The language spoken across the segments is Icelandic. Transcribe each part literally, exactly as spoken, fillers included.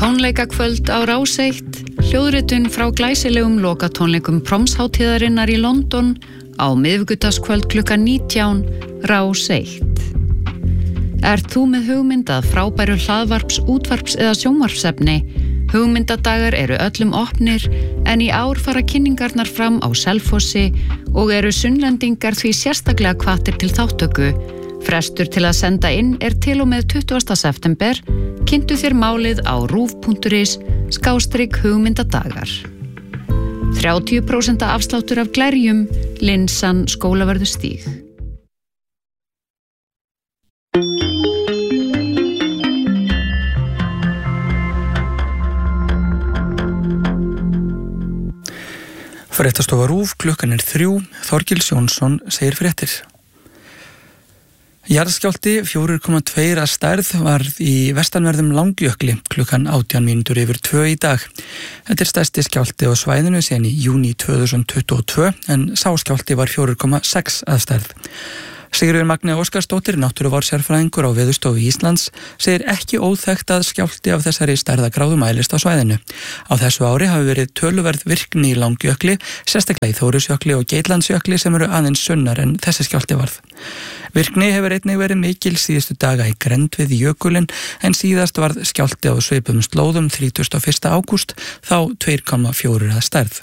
Tónleikakvöld á Rás eitt, hljóðritun frá glæsilegum lokatónleikum Promshátíðarinnar í London á miðvikudagskvöld klukkan nítján, Rás eitt. Ert þú með hugmynd að frábæru hlaðvarps, útvarps eða sjónvarpsefni? Hugmyndadagar eru öllum opnir, en í ár fara kynningarnar fram á Selfossi og eru sunnlendingar því sérstaklega hvattir til þáttöku. Frestur til að senda inn er til og með tuttugasta september. Kynntu þér málið á rúv punktur is skástrygg hugmyndadagar. þrjátíu prósent afsláttur af glerjum, linsan Skólavörðustíg. Fréttastofa RÚV, klukkan er þrjú, Þorgils Jónsson segir fréttir. Jarðskjálfti fjögur komma tvö að stærð varð í vestanverðum Langjökli klukkan átján mínútur yfir tvö í dag. Þetta er stærsti skjálfti á svæðinu síðan í júní tvö þúsund tuttugu og tvö en sá skjálfti var fjögur komma sex að stærð. Sigríður Magnea Óskarsdóttir, náttúruvár-sérfræðingur á Veðurstofu Íslands, segir ekki óþekkt að skjálfti af þessari stærðargráðu mælist á svæðinu. Á þessu ári hafi verið töluverð virkni í Langjökli, sérstaklega í Þórusjökli og Geitlandsjökli sem eru aðeins sunnar en þessi skjálfti varð. Virkni hefur einnig verið mikil síðustu daga í grennd við jökulinn en síðast varð skjálfti á svipum slóðum þrítugasta og fyrsta ágúst, þá tvö komma fjögur að stærð.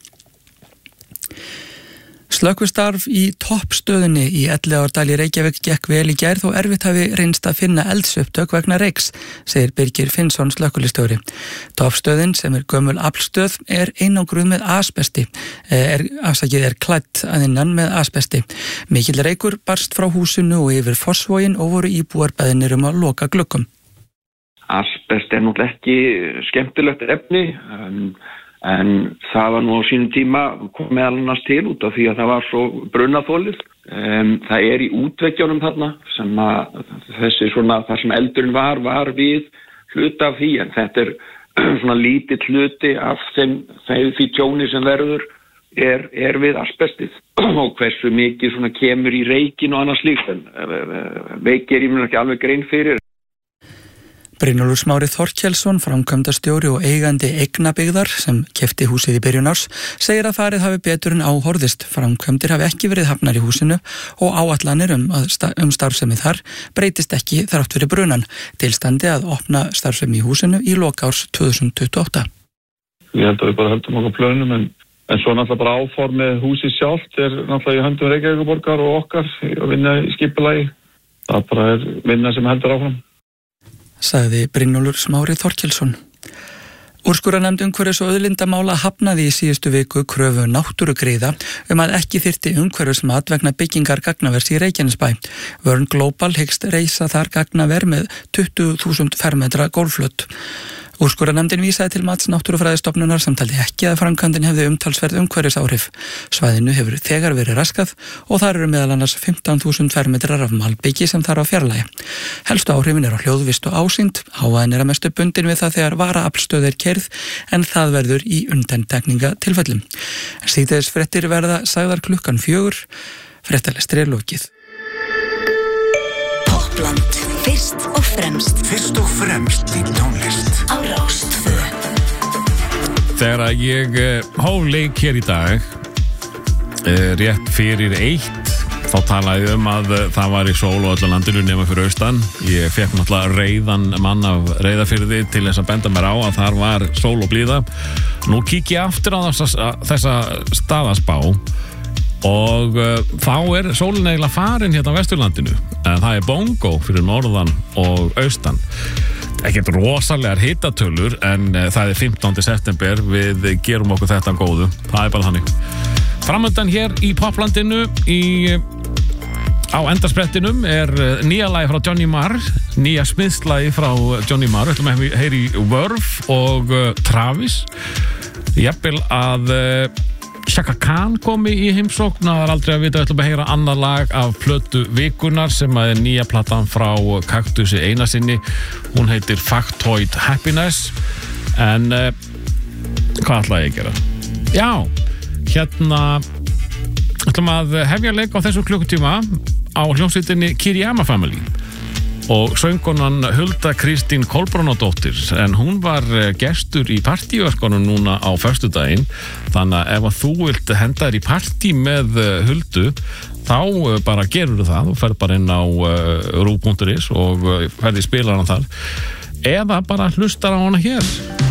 Slökkvistarf í toppstöðinni í Elliðaárdal í Reykjavík gekk vel í gær þó erfitt hafi reynst að finna eldsupptök vegna reyks, segir Birgir Finnsson slökkvilistjóri. Toppstöðin sem er gömul aflstöð er einangruð með asbesti, er, afsakið er klædd að innan með asbesti. Mikill reykur barst frá húsinu og yfir Fossvoginn og voru íbúar beðnir um að loka gluggum. Asbest er náttúrulega ekki skemmtilegt efni, um, en það var nú á sínum tíma kom meðal annars til út af því að það var svo brunaþolið. Um, það er í útveggjónum þarna sem að þessi svona, það sem eldurinn var, var við hluta af því, en þetta er svona lítill hluti af þeim, því tjóni sem verður er, er við asbestið og hversu mikið svona kemur í reikin og annars slíkt, en veikir ég mér ekki alveg grein fyrir. Brynjólfur Smári Þorkelsson, framkvæmdastjóri og eigandi Eignabyggðar sem keypti húsið í byrjun árs, segir að farið hafi betur en áhorðist. Framkvæmdir hafi ekki verið hafnar í húsinu og áætlanir um, um starfsemi þar breytist ekki þrátt fyrir brunan. Tilstandi að opna starfsemi í húsinu í lok árs tvö þúsund tuttugu og átta. Ég held að við bara höldum okkur plönum, en, en svo náttúrulega bara áformið húsið sjálft er náttúrulega í höndum Reykjavíkurborgar og okkar að vinna í skipulagi. Það bara er vinna sem heldur áfram, sagði Brynjólfur Smári Þorkelsson. Úrskurðarnefnd umhverfis- og auðlindamála hafnaði í síðustu viku kröfu Náttúrugriða um að ekki þyrfti umhverfismat vegna byggingar gagnavers í Reykjanesbæ. Vörn Global hyggst reisa þar gagnaver með tuttugu þúsund fermetra gólfflöt. Úrskurðarnefndin vísaði til mats Náttúrufræðistofnunar sem taldi ekki að framkvæmdin hefði umtalsverð umhverfisáhrif. Svæðinu hefur þegar verið raskað og þar eru meðal annars fimmtán þúsund fermetrar af malbyggi sem þarf að fjarlægja. Helstu áhrifin eru á hljóðvist og ásýnd, hávaðin er að mestu bundin við það þegar varaaflstöð er keyrð en það verður í undantekningatilfellum. Síðdegis fréttir verða sagðar klukkan fjögur, fréttalestri er lokið. Toppland, fyrst og fremst. Fyrst og fremst í tónlist. Á Rás tvö. Þegar ég hóf leik hér í dag, rétt fyrir eitt, þá talaði um að það var í sól og öllu landinu nema fyrir austan. Ég fekk náttúrulega reiðan mann af Reyðarfirði til þess að benda mér á að þar var sól og blíða. Nú kík ég aftur á þessa, þessa staðaspá og uh, þá er sólin eiginlega farin hérna á Vesturlandinu, en það er bongo fyrir norðan og austan. Ekkert rosalegar hitatölur, en uh, það er fimmtánda september, við gerum okkur þetta góðu, það er bara þannig. Framöndan hér í Popplandinu í, á endarsprettinum er nýja lagi frá Johnny Marr, nýja smiðslagi frá Johnny Marr. Við ætlum að heyra í Verve og uh, Travis, jafnvel að uh, Chaka Khan komi í heimsókn, það er aldrei að vita. Við ætlum að heyra annað lag af plötu vikunnar sem er nýja platan frá Kaktusi Einarssyni. Hún heitir Factoid Happiness. En uh, hvað ætla ég að gera? Já, hérna ætlum að hefja leik á þessu klukkutíma á hljómsveitinni Kiriyama Family. og söngunan Hulda Kristín Kolbrúnadóttir, en hún var gestur í partíverkunum núna á föstudaginn, þannig að ef að þú vilt henda þér í partí með Huldu, þá bara gerur það, þú ferð bara inn á rú punktur is og ferð í spilaran þar, eða bara hlustar á hana hér.